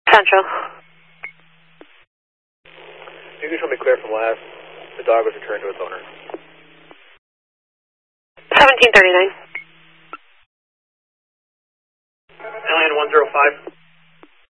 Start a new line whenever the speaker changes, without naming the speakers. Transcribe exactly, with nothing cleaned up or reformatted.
Central.
You can show me clear from last. The dog was returned to its owner.
seventeen thirty-nine.
Alien one zero five.